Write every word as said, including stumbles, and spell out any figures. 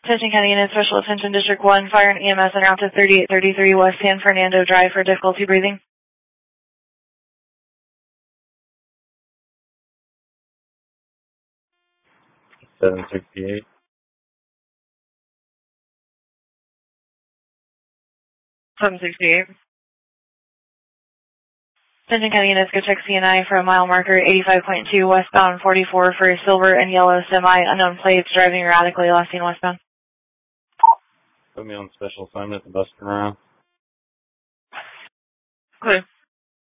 Attention County Unit, Special Attention District one, Fire and E M S en route to thirty-eight thirty-three West San Fernando Drive for difficulty breathing. seven sixty-eight. seven sixty-eight. Attention County Units, go check C N I for a mile marker eighty-five point two westbound forty-four for a silver and yellow semi, unknown plates, driving erratically, last seen westbound. Put me on special assignment at the bus turnaround. Clear.